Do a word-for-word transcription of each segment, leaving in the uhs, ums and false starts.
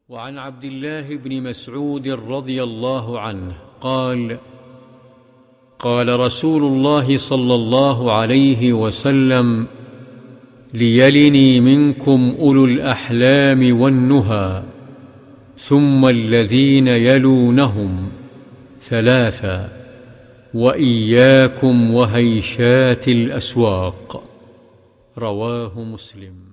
وعن عبد الله بن مسعود رضي الله عنه قال: قال رسول الله صلى الله عليه وسلم: ليلني منكم أولو الأحلام والنهى، ثم الذين يلونهم، ثلاثا: وإياكم وهيشات الأسواق. رواه مسلم.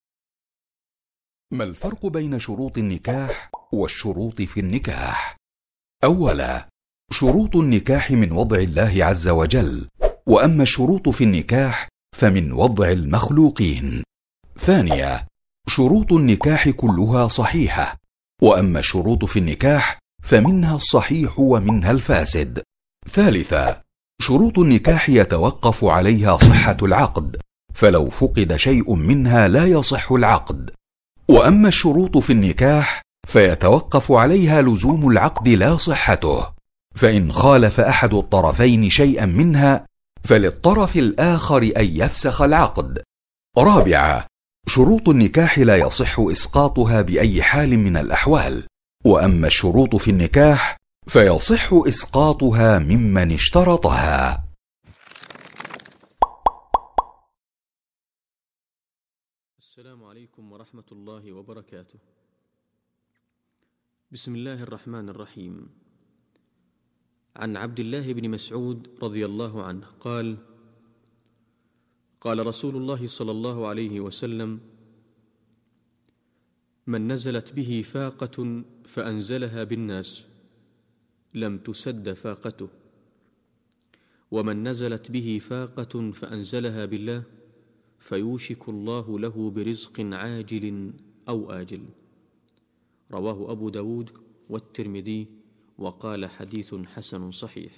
ما الفرق بين شروط النكاح والشروط في النكاح؟ أولا، شروط النكاح من وضع الله عز وجل، وأما الشروط في النكاح فمن وضع المخلوقين. ثانيا، شروط النكاح كلها صحيحة، وأما الشروط في النكاح فمنها الصحيح ومنها الفاسد. ثالثا، شروط النكاح يتوقف عليها صحة العقد، فلو فقد شيء منها لا يصح العقد. وأما الشروط في النكاح فيتوقف عليها لزوم العقد لا صحته، فإن خالف أحد الطرفين شيئا منها فللطرف الآخر أن يفسخ العقد. رابعا، شروط النكاح لا يصح إسقاطها بأي حال من الأحوال، وأما الشروط في النكاح فيصح إسقاطها ممن اشترطها. السلام عليكم ورحمة الله وبركاته. بسم الله الرحمن الرحيم. عن عبد الله بن مسعود رضي الله عنه قال: قال رسول الله صلى الله عليه وسلم: من نزلت به فاقة فأنزلها بالناس لم تسد فاقته، ومن نزلت به فاقة فأنزلها بالله فيوشك الله له برزق عاجل أو آجل. رواه أبو داود والترمذي، وقال حديث حسن صحيح.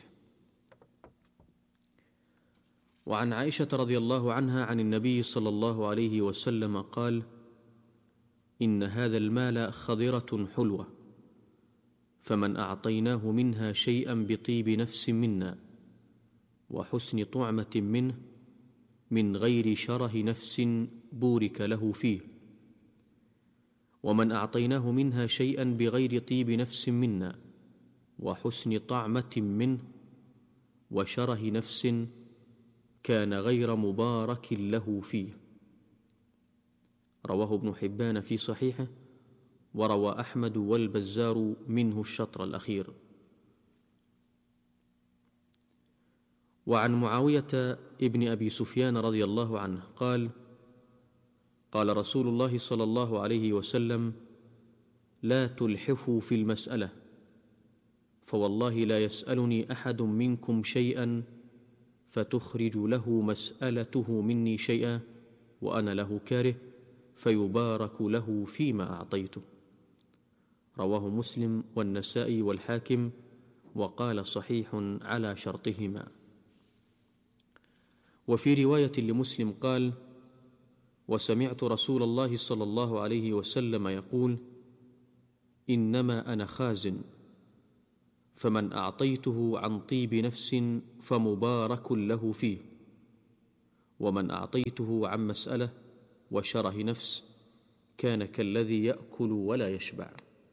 وعن عائشة رضي الله عنها عن النبي صلى الله عليه وسلم قال: إن هذا المال خضرة حلوة، فمن أعطيناه منها شيئا بطيب نفس منا وحسن طعمة منه من غير شره نفس بورك له فيه، ومن أعطيناه منها شيئا بغير طيب نفس منا وحسن طعمة منه وشره نفس كان غير مبارك له فيه. رواه ابن حبان في صحيحه، وروى أحمد والبزار منه الشطر الأخير. وعن معاوية ابن أبي سفيان رضي الله عنه قال: قال رسول الله صلى الله عليه وسلم: لا تلحفوا في المسألة، فوالله لا يسألني أحد منكم شيئا فتخرج له مسألته مني شيئا وأنا له كاره فيبارك له فيما أعطيته. رواه مسلم والنسائي والحاكم، وقال صحيح على شرطهما. وفي رواية لمسلم قال: وسمعت رسول الله صلى الله عليه وسلم يقول: إنما أنا خازن، فمن أعطيته عن طيب نفس فمبارك له فيه، ومن أعطيته عن مسألة وشره نفس كان كالذي يأكل ولا يشبع.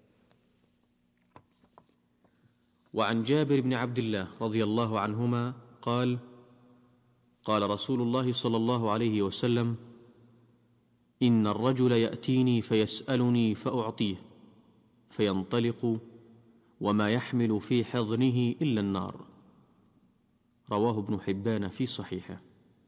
وعن جابر بن عبد الله رضي الله عنهما قال: قال رسول الله صلى الله عليه وسلم: إن الرجل يأتيني فيسألني فأعطيه فينطلق وما يحمل في حضنه إلا النار. رواه ابن حبان في صحيحه.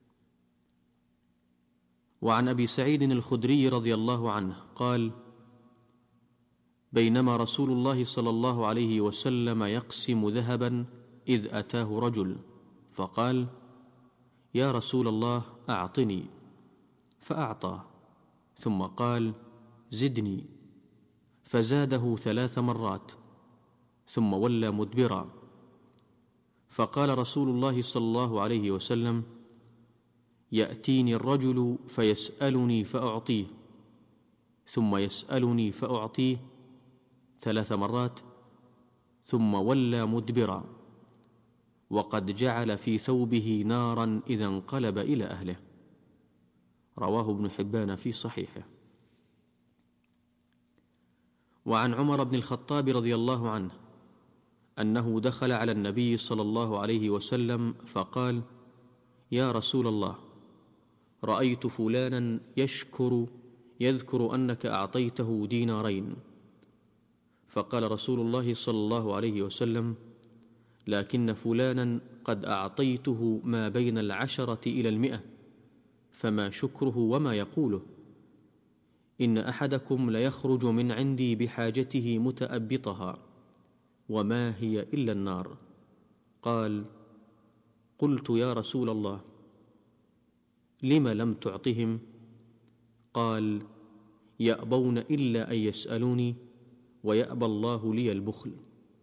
وعن أبي سعيد الخدري رضي الله عنه قال: بينما رسول الله صلى الله عليه وسلم يقسم ذهبا إذ أتاه رجل فقال: يا رسول الله أعطني، فأعطاه، ثم قال: زدني، فزاده ثلاث مرات، ثم ولى مدبرا. فقال رسول الله صلى الله عليه وسلم: يأتيني الرجل فيسألني فأعطيه، ثم يسألني فأعطيه ثلاث مرات، ثم ولى مدبرا، وقد جعل في ثوبه نارا إذا انقلب إلى أهله. رواه ابن حبان في صحيحه. وعن عمر بن الخطاب رضي الله عنه أنه دخل على النبي صلى الله عليه وسلم فقال: يا رسول الله، رأيت فلانا يشكر يذكر أنك أعطيته دينارين. فقال رسول الله صلى الله عليه وسلم: لكن فلانا قد أعطيته ما بين العشرة إلى المئة، فما شكره وما يقوله؟ إن أحدكم ليخرج من عندي بحاجته متأبطها، وما هي إلا النار. قال: قلت يا رسول الله، لم لم تعطهم؟ قال: يأبون إلا أن يسألوني، ويأبى الله لي البخل.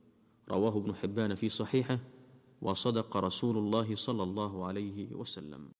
رواه ابن حبان في صحيحه، وصدق رسول الله صلى الله عليه وسلم.